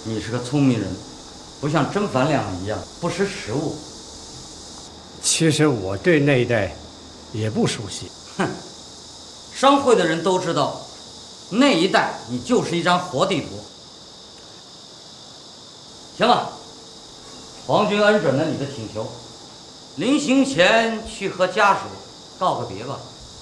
你是个聪明人，不像甄凡亮一样不识时务。 其实我对那一带也不熟悉。 哼，商会的人都知道，那一带你就是一张活地图。行了，皇军恩准了你的请求，临行前去和家属告个别吧。